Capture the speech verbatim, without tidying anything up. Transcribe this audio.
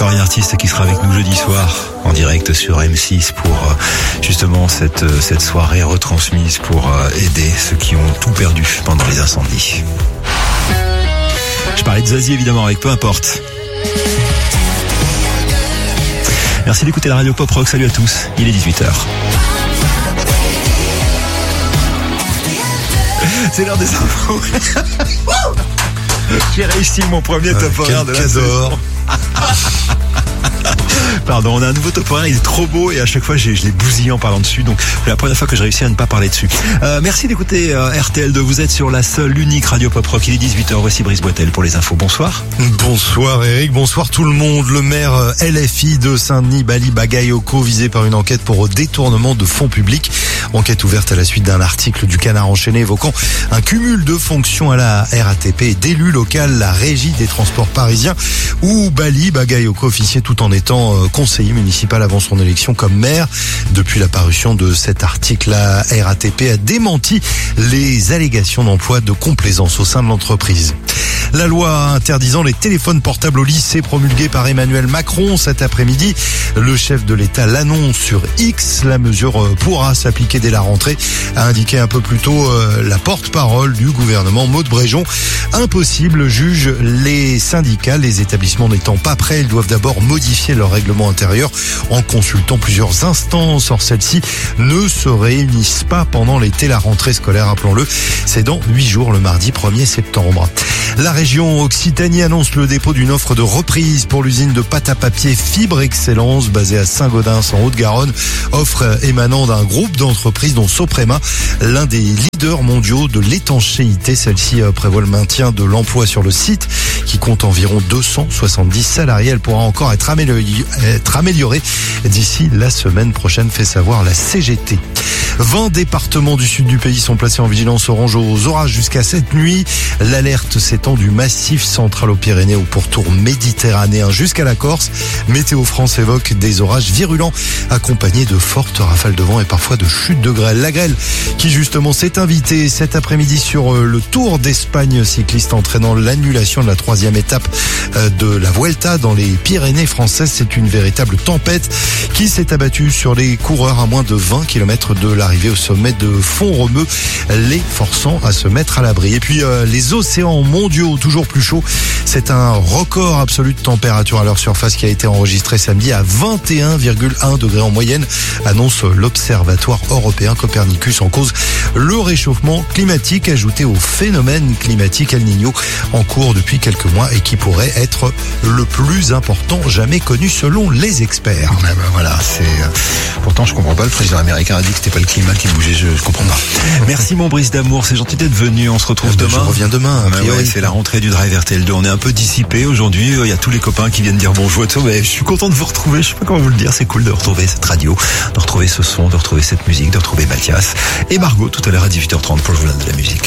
Corinne Artiste qui sera avec nous jeudi soir en direct sur M six pour justement cette, cette soirée retransmise pour aider ceux qui ont tout perdu pendant les incendies. Je parlais de Zazie évidemment avec Peu importe. Merci d'écouter la radio Pop Rock, salut à tous, il est dix-huit heures. C'est l'heure des infos. J'ai réussi mon premier euh, top horaire de la saison. Pardon, on a un nouveau top horaire, il est trop beau et à chaque fois j'ai, je l'ai bousillé en parlant dessus, donc c'est la première fois que je réussis à ne pas parler dessus. Euh, merci d'écouter euh, R T L deux, vous êtes sur la seule, unique radio pop rock, il est dix-huit heures, voici Brice Boitel pour les infos, bonsoir. Bonsoir Eric, bonsoir tout le monde. Le maire L F I de Saint-Denis, Bali Bagayoko, visé par une enquête pour détournement de fonds publics. Enquête ouverte à la suite d'un article du Canard enchaîné évoquant un cumul de fonctions à la R A T P et d'élu local, la régie des transports parisiens, où Bali Bagayoko officiait tout en étant conseiller municipal avant son élection comme maire. Depuis la parution de cet article, la R A T P a démenti les allégations d'emploi de complaisance au sein de l'entreprise. La loi interdisant les téléphones portables au lycée promulguée par Emmanuel Macron cet après-midi. Le chef de l'État l'annonce sur X. La mesure pourra s'appliquer dès la rentrée, a indiqué un peu plus tôt la porte-parole du gouvernement, Maud Bréjon. Impossible, jugent les syndicats. Les établissements n'étant pas prêts, ils doivent d'abord modifier leur règlement intérieur en consultant plusieurs instances. Or, celles-ci ne se réunissent pas pendant l'été. La rentrée scolaire, rappelons-le, c'est dans huit jours, le mardi premier septembre. La région Occitanie annonce le dépôt d'une offre de reprise pour l'usine de pâte à papier Fibre Excellence basée à Saint-Gaudens en Haute-Garonne. Offre émanant d'un groupe d'entreprises dont Soprema, l'un des leaders mondiaux de l'étanchéité. Celle-ci prévoit le maintien de l'emploi sur le site qui compte environ deux cent soixante-dix salariés. Elle pourra encore être améliorée, être améliorée d'ici la semaine prochaine, fait savoir la C G T. vingt départements du sud du pays sont placés en vigilance orange aux orages jusqu'à cette nuit. L'alerte s'étend du massif central aux Pyrénées au pourtour méditerranéen jusqu'à la Corse. Météo France évoque des orages virulents accompagnés de fortes rafales de vent et parfois de chutes de grêle. La grêle qui justement s'est invitée cet après-midi sur le Tour d'Espagne cycliste, entraînant l'annulation de la troisième étape de la Vuelta dans les Pyrénées françaises. C'est une véritable tempête qui s'est abattue sur les coureurs à moins de vingt kilomètres de l'arrivée au sommet de Font-Romeu, les forçant à se mettre à l'abri. Et puis euh, les océans mondiaux toujours plus chauds, c'est un record absolu de température à leur surface qui a été enregistré samedi à vingt et un virgule un degrés en moyenne, annonce l'Observatoire européen Copernicus. En cause, le réchauffement climatique ajouté au phénomène climatique El Niño en cours depuis quelques mois et qui pourrait être le plus important jamais connu selon les experts. Ouais, ben voilà, c'est euh... pourtant je comprends pas, le président américain a dit que c'était pas le climat qui bougeait, je, je comprends pas. Merci mon Brice d'amour, c'est gentil d'être venu, on se retrouve eh ben, demain. Je reviens demain. Ouais, ouais, c'est la rentrée du Drive R T L deux, on est un peu dissipé aujourd'hui, il y a tous les copains qui viennent dire bonjour et tout, mais je suis content de vous retrouver, je sais pas comment vous le dire, c'est cool de retrouver cette radio, de retrouver ce son, de retrouver cette musique, de retrouver Mathias et Margot tout à l'heure à dix-huit heures trente pour le journal de la musique.